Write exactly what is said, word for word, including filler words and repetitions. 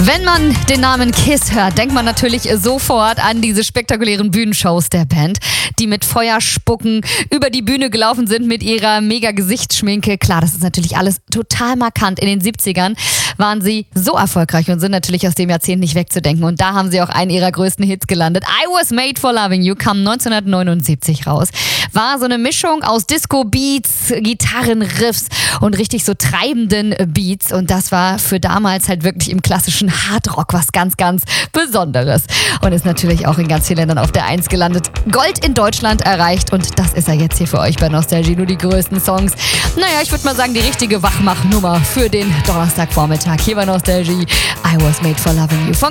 Wenn man den Namen Kiss hört, denkt man natürlich sofort an diese spektakulären Bühnenshows der Band, die mit Feuer spucken, über die Bühne gelaufen sind mit ihrer mega Gesichtsschminke. Klar, das ist natürlich alles total markant. In den siebzigern waren sie so erfolgreich und sind natürlich aus dem Jahrzehnt nicht wegzudenken. Und da haben sie auch einen ihrer größten Hits gelandet. I Was Made for Loving You kam neunzehnhundertneunundsiebzig raus. War so eine Mischung aus Disco-Beats, Gitarrenriffs und richtig so treibenden Beats. Und das war für damals halt wirklich im klassischen Hardrock was ganz, ganz Besonderes. Und ist natürlich auch in ganz vielen Ländern auf der Eins gelandet. Gold in Deutschland erreicht und das ist er jetzt hier für euch bei Nostalgie. Nur die größten Songs. Naja, ich würde mal sagen, die richtige Wachmachnummer für den Donnerstagvormittag hier bei Nostalgie. I Was Made for Loving You. Von